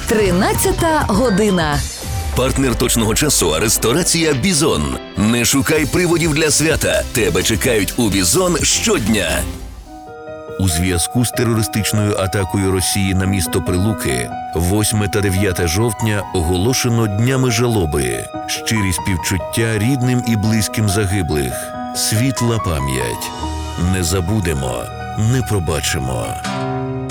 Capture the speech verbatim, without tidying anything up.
Тринадцята година. Партнер точного часу – ресторація «Бізон». Не шукай приводів для свята. Тебе чекають у «Бізон» щодня. У зв'язку з терористичною атакою Росії на місто Прилуки восьме та дев'яте жовтня оголошено днями жалоби. Щирі співчуття рідним і близьким загиблих. Світла пам'ять. Не забудемо, не пробачимо.